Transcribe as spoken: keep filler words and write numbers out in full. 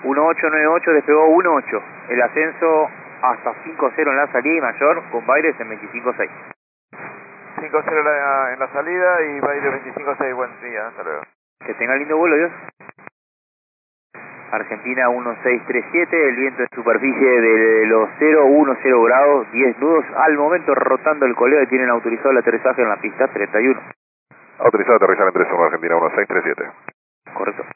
uno ocho nueve ocho despegó uno ocho. El ascenso hasta cinco cero en la salida y mayor con Baires en veinticinco seis. cinco cero en la, en la salida y Baires veinticinco seis. Buen día, hasta luego. Que tenga lindo vuelo, Dios. Argentina uno seis tres siete, el viento en superficie de los cero uno cero grados, diez nudos, al momento rotando el coleo y tienen autorizado el aterrizaje en la pista treinta y uno. Autorizado aterrizar en tres uno, Argentina uno seis tres siete. Correcto.